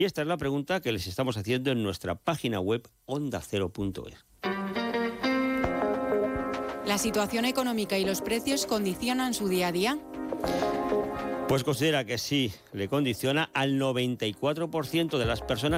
Y esta es la pregunta que les estamos haciendo en nuestra página web ondacero.es. ¿La situación económica y los precios condicionan su día a día? Pues considera que sí, le condiciona al 94% de las personas